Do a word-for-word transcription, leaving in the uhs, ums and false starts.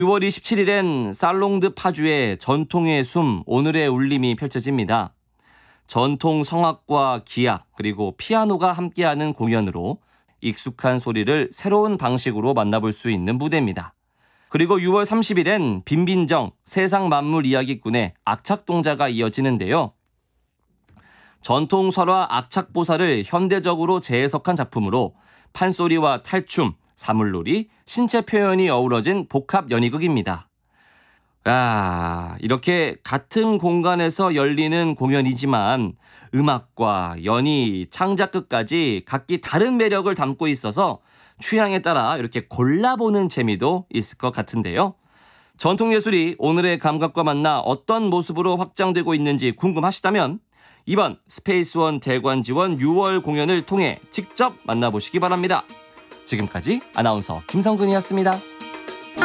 유월 이십칠일엔 살롱드 파주의 전통의 숨, 오늘의 울림이 펼쳐집니다. 전통 성악과 기악 그리고 피아노가 함께하는 공연으로 익숙한 소리를 새로운 방식으로 만나볼 수 있는 무대입니다. 그리고 유월 삼십일엔 빈빈정 세상 만물 이야기꾼의 악착동자가 이어지는데요. 전통 설화 악착보살을 현대적으로 재해석한 작품으로 판소리와 탈춤, 사물놀이, 신체 표현이 어우러진 복합 연희극입니다. 아, 이렇게 같은 공간에서 열리는 공연이지만 음악과 연희, 창작극까지 각기 다른 매력을 담고 있어서 취향에 따라 이렇게 골라보는 재미도 있을 것 같은데요. 전통예술이 오늘의 감각과 만나 어떤 모습으로 확장되고 있는지 궁금하시다면 이번 스페이스원 대관지원 유월 공연을 통해 직접 만나보시기 바랍니다. 지금까지 아나운서 김성근이었습니다.